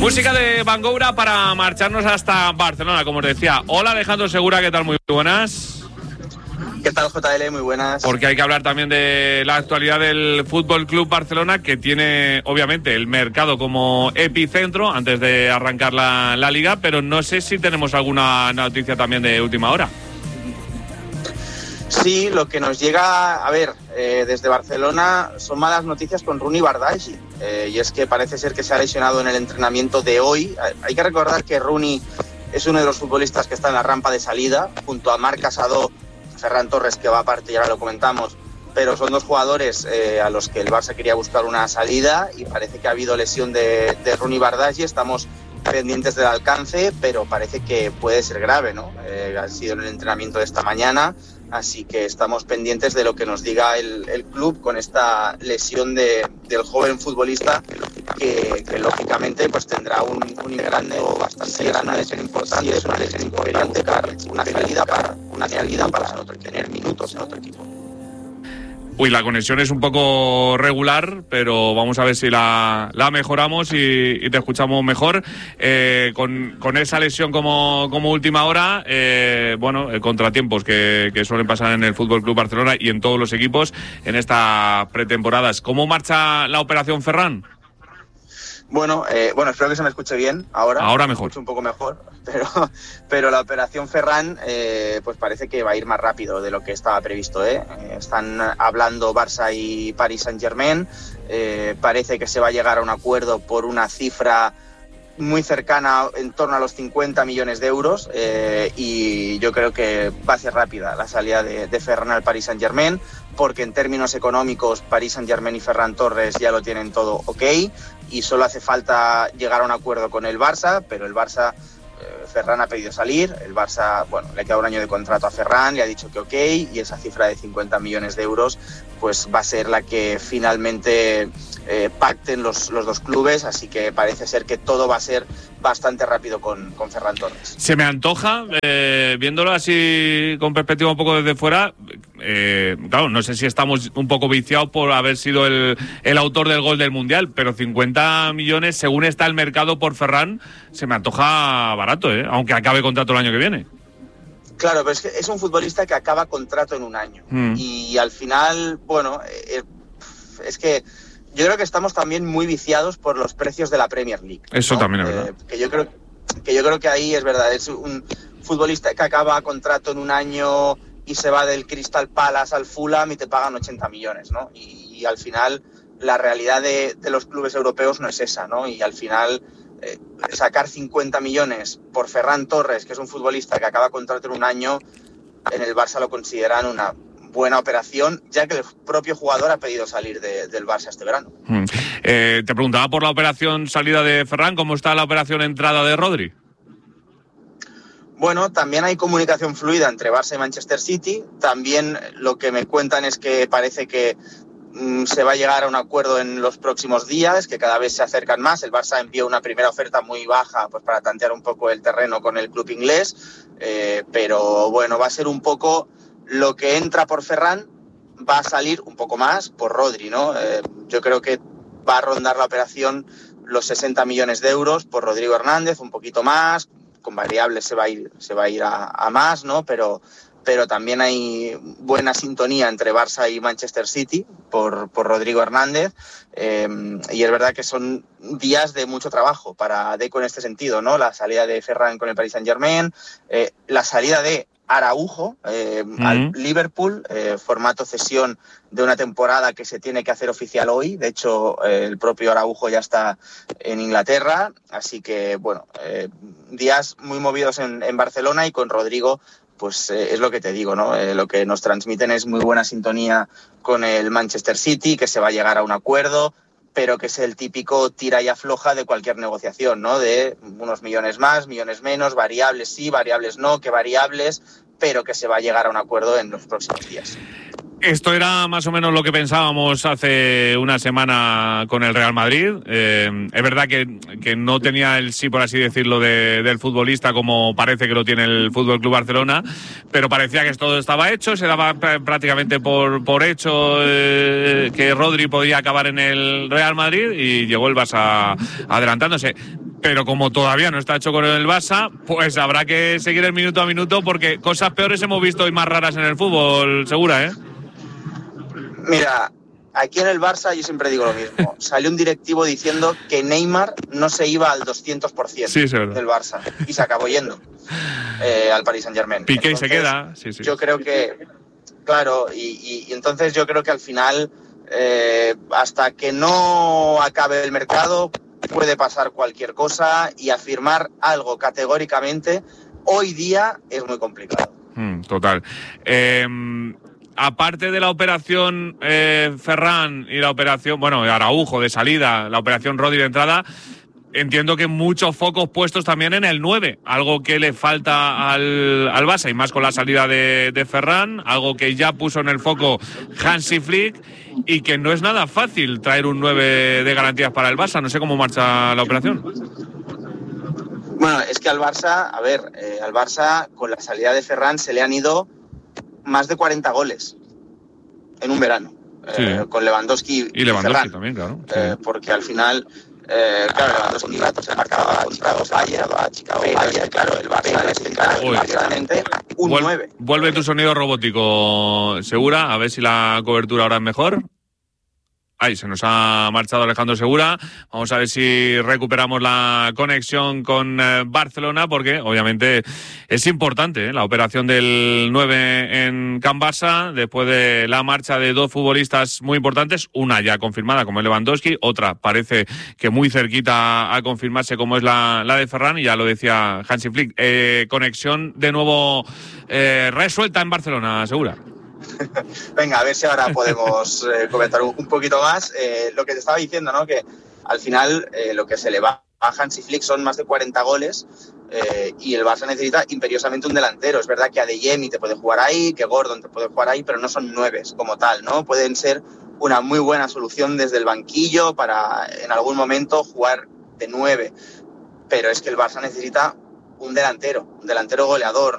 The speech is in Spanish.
Música de Van Goura para marcharnos hasta Barcelona, como os decía. Hola Alejandro Segura, ¿qué tal? Muy buenas. ¿Qué tal, JL? Muy buenas. Porque hay que hablar también de la actualidad del Fútbol Club Barcelona, que tiene obviamente el mercado como epicentro antes de arrancar la liga, pero no sé si tenemos alguna noticia también de última hora. Sí, lo que nos llega, a ver, desde Barcelona son malas noticias con Rooney Bardghji, y es que parece ser que se ha lesionado en el entrenamiento de hoy. Hay que recordar que Rooney es uno de los futbolistas que está en la rampa de salida, junto a Marc Casado, Ferran Torres, que va aparte, ya lo comentamos, pero son dos jugadores a los que el Barça quería buscar una salida, y parece que ha habido lesión de Rooney Bardghji. Estamos pendientes del alcance, pero parece que puede ser grave, ¿no? Ha sido en el entrenamiento de esta mañana, así que estamos pendientes de lo que nos diga el club con esta lesión del joven futbolista que lógicamente pues tendrá un grande o bastante grande, es una lesión importante, una salida para no tener minutos en otro equipo. Uy, la conexión es un poco regular, pero vamos a ver si la mejoramos y te escuchamos mejor. Con esa lesión como última hora, contratiempos que suelen pasar en el Fútbol Club Barcelona y en todos los equipos en estas pretemporadas. ¿Cómo marcha la operación Ferran? Bueno, espero que se me escuche bien ahora. Ahora mejor. Me escucho un poco mejor, pero la operación Ferran pues parece que va a ir más rápido de lo que estaba previsto. Están hablando Barça y Paris Saint-Germain. Parece que se va a llegar a un acuerdo por una cifra muy cercana, en torno a los 50 millones de euros, y yo creo que va a ser rápida la salida de Ferran al Paris Saint-Germain, porque en términos económicos Paris Saint-Germain y Ferran Torres ya lo tienen todo ok, y solo hace falta llegar a un acuerdo con el Barça, pero el Barça, Ferran ha pedido salir, el Barça, le queda un año de contrato a Ferran, le ha dicho que ok, y esa cifra de 50 millones de euros pues va a ser la que finalmente pacten los dos clubes, así que parece ser que todo va a ser bastante rápido con Ferran Torres. Se me antoja, viéndolo así con perspectiva un poco desde fuera, claro, no sé si estamos un poco viciados por haber sido el autor del gol del Mundial, pero 50 millones, según está el mercado por Ferran, se me antoja barato, aunque acabe contrato el año que viene. Claro, pero es que es un futbolista que acaba contrato en un año. Y al final, es que yo creo que estamos también muy viciados por los precios de la Premier League, ¿no? Eso también es verdad. Que yo creo que ahí es verdad. Es un futbolista que acaba contrato en un año y se va del Crystal Palace al Fulham y te pagan 80 millones, ¿no? Y al final la realidad de los clubes europeos no es esa, ¿no? Y al final sacar 50 millones por Ferran Torres, que es un futbolista que acaba contrato en un año, en el Barça lo consideran una buena operación, ya que el propio jugador ha pedido salir del Barça este verano. Te preguntaba por la operación salida de Ferran, ¿cómo está la operación entrada de Rodri? Bueno, también hay comunicación fluida entre Barça y Manchester City. También lo que me cuentan es que parece que se va a llegar a un acuerdo en los próximos días, que cada vez se acercan más. El Barça envió una primera oferta muy baja pues para tantear un poco el terreno con el club inglés, pero va a ser un poco lo que entra por Ferran, va a salir un poco más por Rodri, ¿no? Yo creo que va a rondar la operación los 60 millones de euros por Rodrigo Hernández, un poquito más, con variables se va a ir a más, ¿no? Pero también hay buena sintonía entre Barça y Manchester City por Rodrigo Hernández, y es verdad que son días de mucho trabajo para Deco en este sentido, ¿no? La salida de Ferran con el Paris Saint-Germain, la salida de Araujo al Liverpool, formato cesión de una temporada que se tiene que hacer oficial hoy. De hecho, el propio Araujo ya está en Inglaterra, así que días muy movidos en Barcelona, y con Rodrigo pues es lo que te digo, ¿no? Lo que nos transmiten es muy buena sintonía con el Manchester City, que se va a llegar a un acuerdo, pero que es el típico tira y afloja de cualquier negociación, ¿no? De unos millones más, millones menos, variables sí, variables no, que variables, pero que se va a llegar a un acuerdo en los próximos días. Esto era más o menos lo que pensábamos hace una semana con el Real Madrid. Es verdad que no tenía el sí, por así decirlo, del futbolista como parece que lo tiene el Fútbol Club Barcelona, pero parecía que todo estaba hecho, se daba prácticamente por hecho que Rodri podía acabar en el Real Madrid, y llegó el Barça adelantándose. Pero como todavía no está hecho con el Barça, pues habrá que seguir el minuto a minuto, porque cosas peores hemos visto y más raras en el fútbol, Segura, ¿eh? Mira, aquí en el Barça yo siempre digo lo mismo. Salió un directivo diciendo que Neymar no se iba al 200% sí, del Barça y se acabó yendo al Paris Saint-Germain. Piqué se queda. Sí. Yo creo que, claro, y entonces yo creo que al final, hasta que no acabe el mercado, puede pasar cualquier cosa, y afirmar algo categóricamente hoy día es muy complicado. Total. Aparte de la operación Ferran y la operación, Araujo de salida, la operación Rodri de entrada, entiendo que muchos focos puestos también en el 9, algo que le falta al Barça, y más con la salida de Ferran, algo que ya puso en el foco Hansi Flick, y que no es nada fácil traer un 9 de garantías para el Barça. No sé cómo marcha la operación. Bueno, es que al Barça, al Barça con la salida de Ferran se le han ido más de 40 goles en un verano, sí. Con Lewandowski y Lewandowski Ferran, también, claro. Sí. Porque al final, claro, Lewandowski se marcaba contra los Bayern, Chicago Bayern, claro, el Barça necesita claramente un 9. Vuelve tu sonido robótico, Segura, a ver si la cobertura ahora es mejor. Ahí se nos ha marchado Alejandro Segura. Vamos a ver si recuperamos la conexión con Barcelona, porque obviamente es importante la operación del 9 en Can Barça, después de la marcha de dos futbolistas muy importantes, una ya confirmada como es Lewandowski, otra parece que muy cerquita a confirmarse como es la de Ferran, y ya lo decía Hansi Flick. Conexión de nuevo resuelta en Barcelona, Segura. Venga, a ver si ahora podemos comentar un poquito más. Lo que te estaba diciendo, ¿no? Que al final lo que se le va a Hansi Flick son más de 40 goles, y el Barça necesita imperiosamente un delantero. Es verdad que Adeyemi te puede jugar ahí, que Gordon te puede jugar ahí, pero no son 9 como tal, ¿no? Pueden ser una muy buena solución desde el banquillo para en algún momento jugar de 9. Pero es que el Barça necesita un delantero goleador.